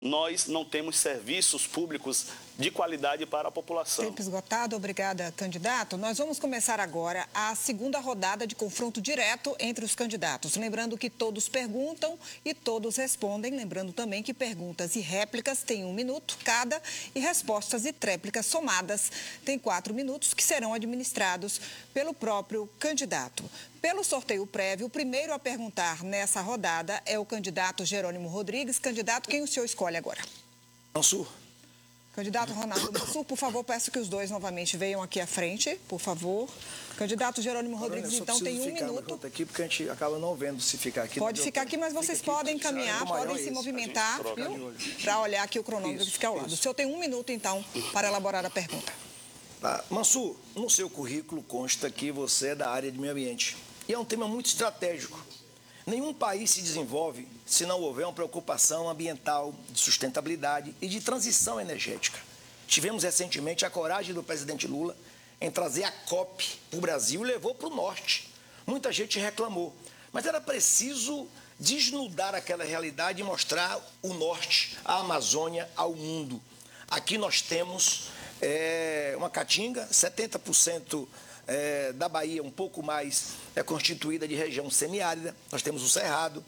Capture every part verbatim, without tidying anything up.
nós não temos serviços públicos de qualidade para a população. Tempo esgotado, obrigada, candidato. Nós vamos começar agora a segunda rodada de confronto direto entre os candidatos. Lembrando que todos perguntam e todos respondem. Lembrando também que perguntas e réplicas têm um minuto cada e respostas e tréplicas somadas têm quatro minutos, que serão administrados pelo próprio candidato. Pelo sorteio prévio, o primeiro a perguntar nessa rodada é o candidato Jerônimo Rodrigues. Candidato, quem o senhor escolhe agora? Mansur. Candidato Ronaldo Mansur, por favor, peço que os dois novamente venham aqui à frente, por favor. Candidato Jerônimo Rodrigues, então, tem um minuto. Aqui porque a gente acaba não vendo se ficar aqui. Pode ficar aqui, mas vocês podem caminhar, podem se movimentar, viu? Para olhar aqui o cronômetro que fica ao lado. O senhor tem um minuto, então, para elaborar a pergunta. Tá. Mansur, no seu currículo consta que você é da área de meio ambiente. E é um tema muito estratégico. Nenhum país se desenvolve se não houver uma preocupação ambiental, de sustentabilidade e de transição energética. Tivemos recentemente a coragem do presidente Lula em trazer a COP para o Brasil e levou para o norte. Muita gente reclamou, mas era preciso desnudar aquela realidade e mostrar o norte, a Amazônia, ao mundo. Aqui nós temos é, uma caatinga, setenta por cento É, da Bahia, um pouco mais, é constituída de região semiárida. Nós temos o Cerrado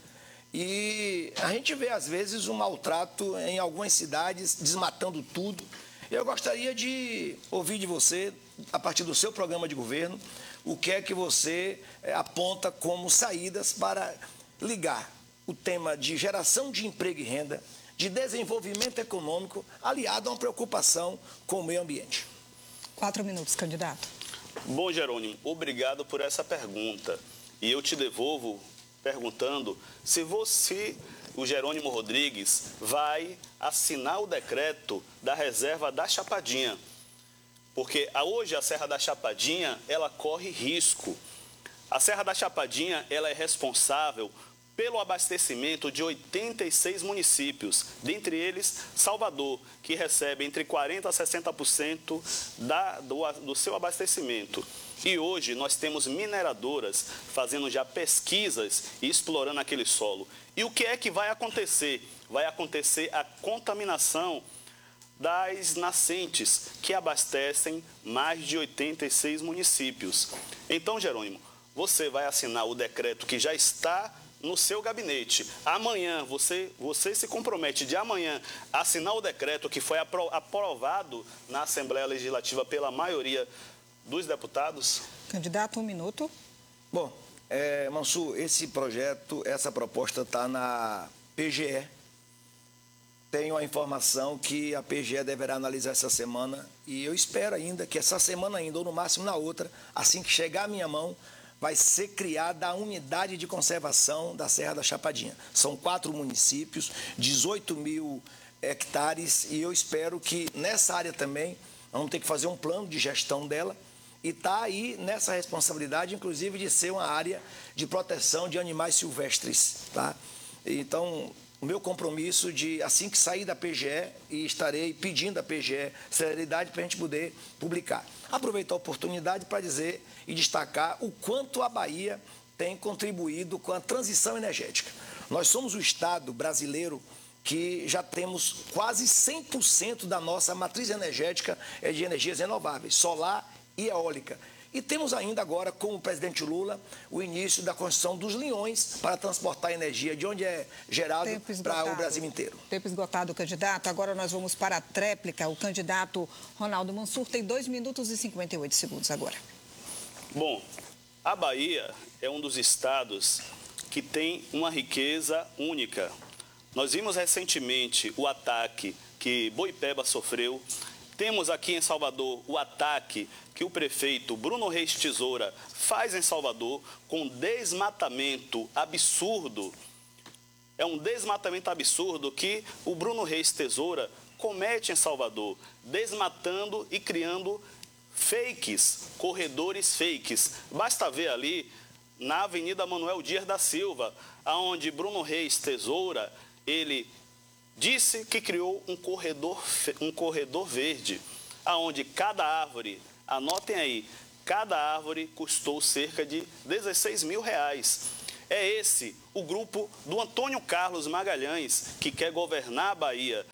e a gente vê, às vezes, um maltrato em algumas cidades, desmatando tudo. Eu gostaria de ouvir de você, a partir do seu programa de governo, o que é que você é, aponta como saídas para ligar o tema de geração de emprego e renda, de desenvolvimento econômico, aliado a uma preocupação com o meio ambiente. Quatro minutos, candidato. Bom, Jerônimo, obrigado por essa pergunta. E eu te devolvo perguntando se você, o Jerônimo Rodrigues, vai assinar o decreto da reserva da Chapadinha. Porque hoje a Serra da Chapadinha, ela corre risco. A Serra da Chapadinha, ela é responsável pelo abastecimento de oitenta e seis municípios, dentre eles Salvador, que recebe entre quarenta por cento a sessenta por cento da, do, do seu abastecimento. E hoje nós temos mineradoras fazendo já pesquisas e explorando aquele solo. E o que é que vai acontecer? Vai acontecer a contaminação das nascentes, que abastecem mais de oitenta e seis municípios. Então, Jerônimo, você vai assinar o decreto que já está no seu gabinete. Amanhã, você, você se compromete de amanhã a assinar o decreto que foi apro aprovado na Assembleia Legislativa pela maioria dos deputados? Candidato, um minuto. Bom, é, Mansur, esse projeto, essa proposta está na P G E. Tenho a informação que a P G E deverá analisar essa semana e eu espero ainda que essa semana ainda, ou no máximo na outra, assim que chegar à minha mão, vai ser criada a unidade de conservação da Serra da Chapadinha. São quatro municípios, dezoito mil hectares, e eu espero que nessa área também vamos ter que fazer um plano de gestão dela e está aí nessa responsabilidade, inclusive, de ser uma área de proteção de animais silvestres. Tá? Então, o meu compromisso de, assim que sair da P G E, e estarei pedindo à P G E celeridade para a gente poder publicar. Aproveitar a oportunidade para dizer e destacar o quanto a Bahia tem contribuído com a transição energética. Nós somos o estado brasileiro que já temos quase cem por cento da nossa matriz energética é de energias renováveis, solar e eólica. E temos ainda agora, com o presidente Lula, o início da construção dos linhões para transportar energia de onde é gerado para o Brasil inteiro. Tempo esgotado, candidato. Agora nós vamos para a tréplica. O candidato Ronaldo Mansur tem dois minutos e cinquenta e oito segundos agora. Bom, a Bahia é um dos estados que tem uma riqueza única. Nós vimos recentemente o ataque que Boipeba sofreu. Temos aqui em Salvador o ataque que o prefeito Bruno Reis Tesoura faz em Salvador com desmatamento absurdo. É um desmatamento absurdo que o Bruno Reis Tesoura comete em Salvador, desmatando e criando fakes, corredores fakes. Basta ver ali na Avenida Manuel Dias da Silva, onde Bruno Reis Tesoura, ele disse que criou um corredor, um corredor verde, aonde cada árvore, anotem aí, cada árvore custou cerca de dezesseis mil reais. É esse o grupo do Antônio Carlos Magalhães, que quer governar a Bahia.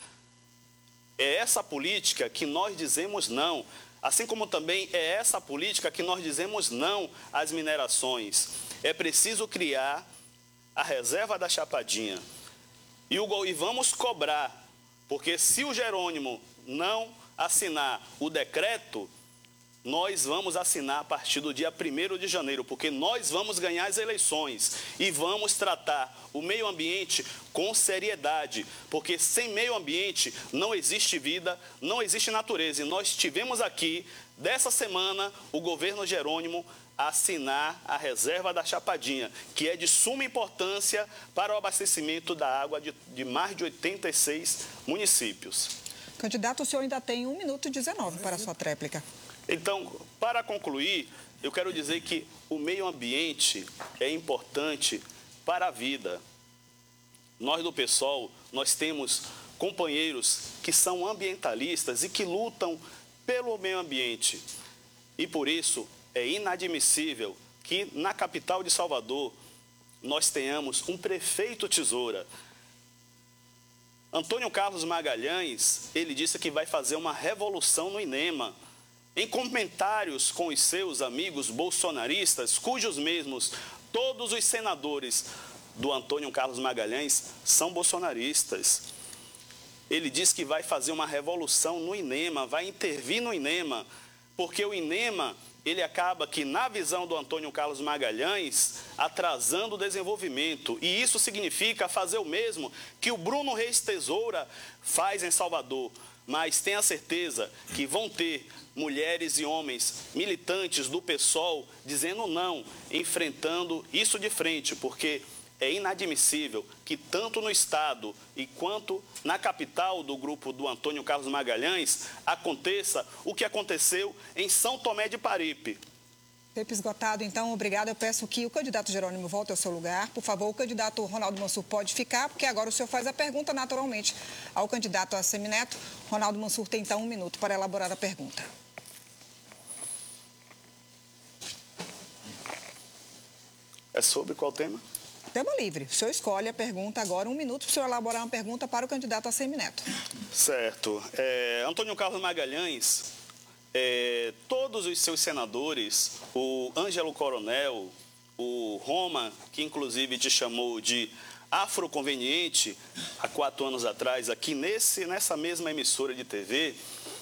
É essa política que nós dizemos não, assim como também é essa política que nós dizemos não às minerações. É preciso criar a reserva da Chapadinha. E, o, e vamos cobrar, porque se o Jerônimo não assinar o decreto, nós vamos assinar a partir do dia primeiro de janeiro, porque nós vamos ganhar as eleições e vamos tratar o meio ambiente com seriedade, porque sem meio ambiente não existe vida, não existe natureza. E nós tivemos aqui, dessa semana, o governo Jerônimo assinar a reserva da Chapadinha, que é de suma importância para o abastecimento da água de, de mais de oitenta e seis municípios. Candidato, o senhor ainda tem um minuto e dezenove para a sua tréplica. Então, para concluir, eu quero dizer que o meio ambiente é importante para a vida. Nós do PSOL, nós temos companheiros que são ambientalistas e que lutam pelo meio ambiente. E por isso é inadmissível que na capital de Salvador nós tenhamos um prefeito tesoura. Antônio Carlos Magalhães, ele disse que vai fazer uma revolução no INEMA. Em comentários com os seus amigos bolsonaristas, cujos mesmos todos os senadores do Antônio Carlos Magalhães são bolsonaristas. Ele diz que vai fazer uma revolução no INEMA, vai intervir no INEMA, porque o INEMA, ele acaba que, na visão do Antônio Carlos Magalhães, atrasando o desenvolvimento. E isso significa fazer o mesmo que o Bruno Reis Tesoura faz em Salvador. Mas tenha certeza que vão ter mulheres e homens militantes do PSOL dizendo não, enfrentando isso de frente, porque é inadmissível que tanto no Estado e quanto na capital do grupo do Antônio Carlos Magalhães aconteça o que aconteceu em São Tomé de Paripe. Tempo esgotado, então, obrigado. Eu peço que o candidato Jerônimo volte ao seu lugar. Por favor, o candidato Ronaldo Mansur pode ficar, porque agora o senhor faz a pergunta naturalmente ao candidato Assemineto. Ronaldo Mansur tem, então, um minuto para elaborar a pergunta. É sobre qual tema? Tema livre. O senhor escolhe a pergunta agora, um minuto para o senhor elaborar uma pergunta para o candidato Assemineto. Certo. É, Antônio Carlos Magalhães, é, todos os seus senadores, o Ângelo Coronel, o Roma, que inclusive te chamou de afroconveniente há quatro anos atrás, aqui nesse, nessa mesma emissora de T V,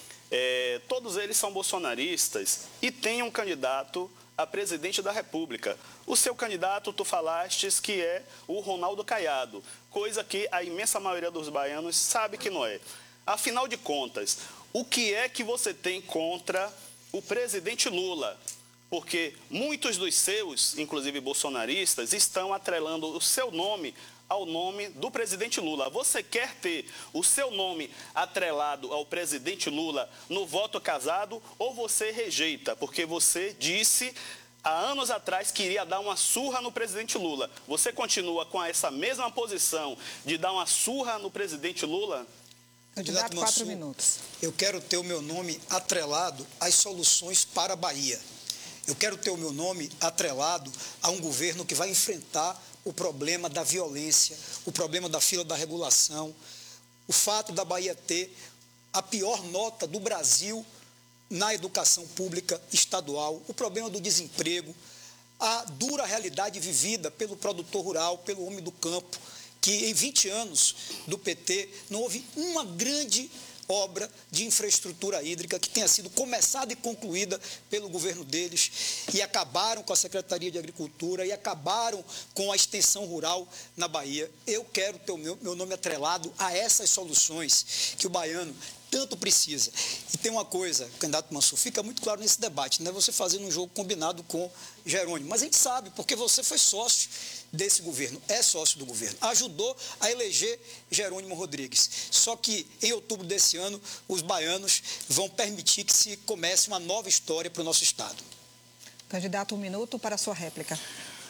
é, todos eles são bolsonaristas e têm um candidato a presidente da República. O seu candidato, tu falastes que é o Ronaldo Caiado, coisa que a imensa maioria dos baianos sabe que não é. Afinal de contas, o que é que você tem contra o presidente Lula? Porque muitos dos seus, inclusive bolsonaristas, estão atrelando o seu nome ao nome do presidente Lula. Você quer ter o seu nome atrelado ao presidente Lula no voto casado ou você rejeita? Porque você disse há anos atrás que iria dar uma surra no presidente Lula. Você continua com essa mesma posição de dar uma surra no presidente Lula? Candidato, quatro minutos. Eu quero ter o meu nome atrelado às soluções para a Bahia. Eu quero ter o meu nome atrelado a um governo que vai enfrentar o problema da violência, o problema da fila da regulação, o fato da Bahia ter a pior nota do Brasil na educação pública estadual, o problema do desemprego, a dura realidade vivida pelo produtor rural, pelo homem do campo, que em vinte anos do P T não houve uma grande obra de infraestrutura hídrica que tenha sido começada e concluída pelo governo deles, e acabaram com a Secretaria de Agricultura e acabaram com a extensão rural na Bahia. Eu quero ter o meu, meu nome atrelado a essas soluções que o baiano tanto precisa. E tem uma coisa, candidato Mansur, fica muito claro nesse debate, não é você fazendo um jogo combinado com Jerônimo, mas a gente sabe, porque você foi sócio desse governo, é sócio do governo, ajudou a eleger Jerônimo Rodrigues. Só que em outubro desse ano, os baianos vão permitir que se comece uma nova história para o nosso estado. Candidato, um minuto para a sua réplica.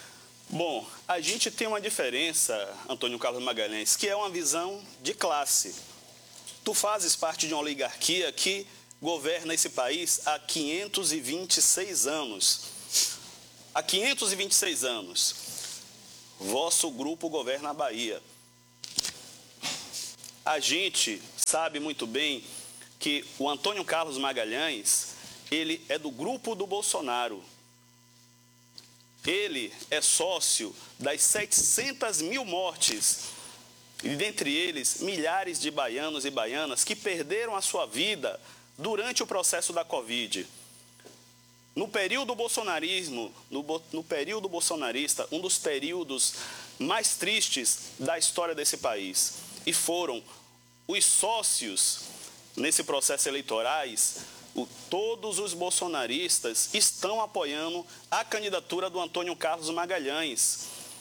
Bom, a gente tem uma diferença, Antônio Carlos Magalhães, que é uma visão de classe. Tu fazes parte de uma oligarquia que governa esse país há quinhentos e vinte e seis anos. Há quinhentos e vinte e seis anos. vosso grupo governa a Bahia. A gente sabe muito bem que o Antônio Carlos Magalhães, ele é do grupo do Bolsonaro. Ele é sócio das setecentas mil mortes, e dentre eles, milhares de baianos e baianas que perderam a sua vida durante o processo da Covid. No período bolsonarismo, no, no período bolsonarista, um dos períodos mais tristes da história desse país. E foram os sócios nesse processo eleitorais, o, todos os bolsonaristas estão apoiando a candidatura do Antônio Carlos Magalhães.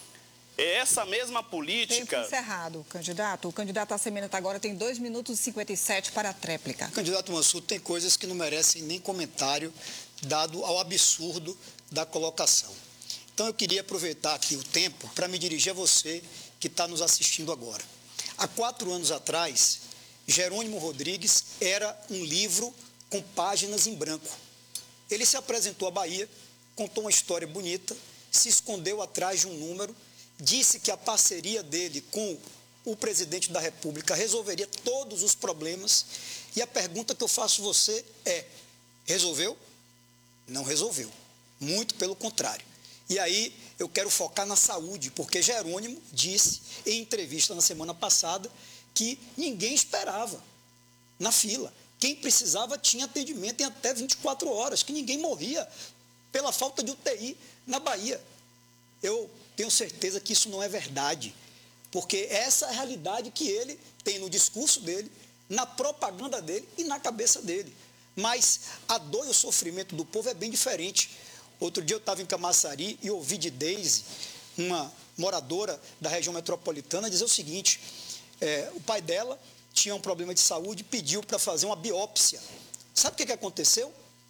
É essa mesma política... Tempo encerrado, candidato. O candidato Assemineta agora tem dois minutos e cinquenta e sete para a tréplica. Candidato Mansur, tem coisas que não merecem nem comentário, dado ao absurdo da colocação. Então, eu queria aproveitar aqui o tempo para me dirigir a você que está nos assistindo agora. Há quatro anos atrás, Jerônimo Rodrigues era um livro com páginas em branco. Ele se apresentou à Bahia, contou uma história bonita, se escondeu atrás de um número, disse que a parceria dele com o presidente da República resolveria todos os problemas. E a pergunta que eu faço a você é: resolveu? Não resolveu. Muito pelo contrário. E aí eu quero focar na saúde, porque Jerônimo disse em entrevista na semana passada que ninguém esperava na fila. Quem precisava tinha atendimento em até vinte e quatro horas, que ninguém morria pela falta de U T I na Bahia. Eu tenho certeza que isso não é verdade, porque essa é a realidade que ele tem no discurso dele, na propaganda dele e na cabeça dele. Mas a dor e o sofrimento do povo é bem diferente. Outro dia eu estava em Camaçari e ouvi de Deise, uma moradora da região metropolitana, dizer o seguinte: é, o pai dela tinha um problema de saúde e pediu para fazer uma biópsia. Sabe o que, que aconteceu?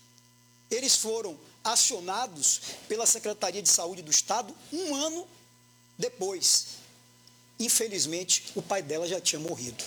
Eles foram acionados pela Secretaria de Saúde do Estado um ano depois. Infelizmente, o pai dela já tinha morrido.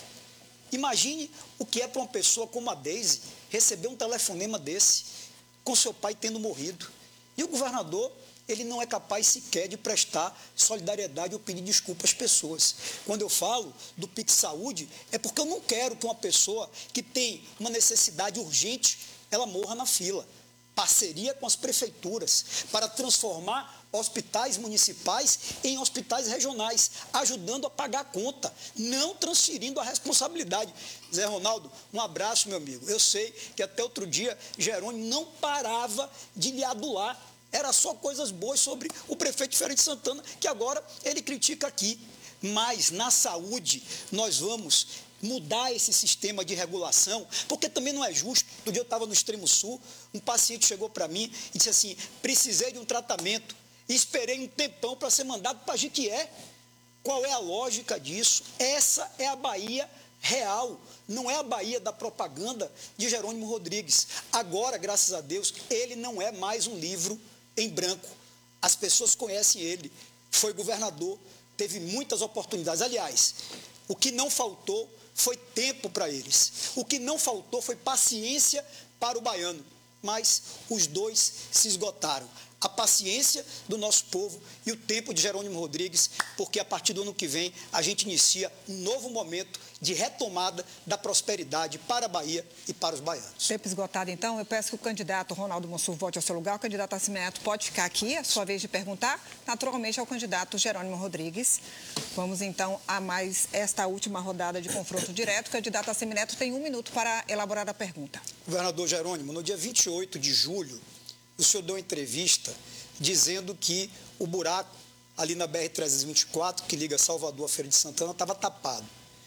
Imagine o que é para uma pessoa como a Deise receber um telefonema desse, com seu pai tendo morrido. E o governador, ele não é capaz sequer de prestar solidariedade ou pedir desculpa às pessoas. Quando eu falo do Pix Saúde, é porque eu não quero que uma pessoa que tem uma necessidade urgente, ela morra na fila. Parceria com as prefeituras para transformar hospitais municipais em hospitais regionais, ajudando a pagar a conta, não transferindo a responsabilidade. Zé Ronaldo, um abraço, meu amigo. Eu sei que até outro dia Jerônimo não parava de lhe adular. Era só coisas boas sobre o prefeito de Feira de Santana, que agora ele critica aqui. Mas na saúde nós vamos mudar esse sistema de regulação, porque também não é justo. Outro dia eu estava no Extremo Sul, um paciente chegou para mim e disse assim: precisei de um tratamento e esperei um tempão para ser mandado para Jiquié. Qual é a lógica disso? Essa é a Bahia real, não é a Bahia da propaganda de Jerônimo Rodrigues. Agora, graças a Deus, ele não é mais um livro em branco. As pessoas conhecem ele, foi governador, teve muitas oportunidades. Aliás, o que não faltou foi tempo para eles. O que não faltou foi paciência para o baiano. Mas os dois se esgotaram. A paciência do nosso povo e o tempo de Jerônimo Rodrigues, porque a partir do ano que vem a gente inicia um novo momento de retomada da prosperidade para a Bahia e para os baianos. Tempo esgotado, então. Eu peço que o candidato Ronaldo Mansur volte ao seu lugar. O candidato Assemineta pode ficar aqui, é a sua vez de perguntar, naturalmente, ao candidato Jerônimo Rodrigues. Vamos, então, a mais esta última rodada de confronto direto. O candidato Assemineta tem um minuto para elaborar a pergunta. Governador Jerônimo, no dia vinte e oito de julho, o senhor deu uma entrevista dizendo que o buraco ali na B R trezentos e vinte e quatro, que liga Salvador à Feira de Santana, estava tapado.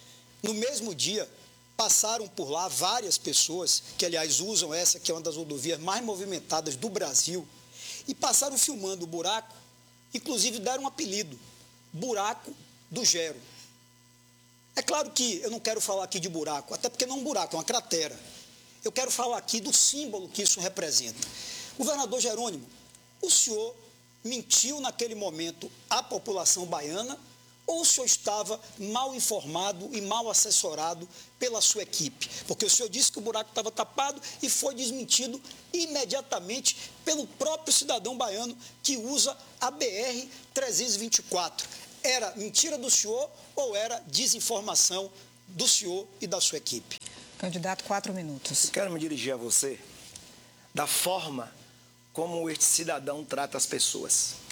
No mesmo dia, passaram por lá várias pessoas, que aliás usam essa, que é uma das rodovias mais movimentadas do Brasil, e passaram filmando o buraco, inclusive deram um apelido: Buraco do Gero. É claro que eu não quero falar aqui de buraco, até porque não é um buraco, é uma cratera. Eu quero falar aqui do símbolo que isso representa. Governador Jerônimo, o senhor mentiu naquele momento à população baiana ou o senhor estava mal informado e mal assessorado pela sua equipe? Porque o senhor disse que o buraco estava tapado e foi desmentido imediatamente pelo próprio cidadão baiano que usa a B R trezentos e vinte e quatro. Era mentira do senhor ou era desinformação do senhor e da sua equipe? Candidato, quatro minutos. Eu quero me dirigir a você da forma como este cidadão trata as pessoas.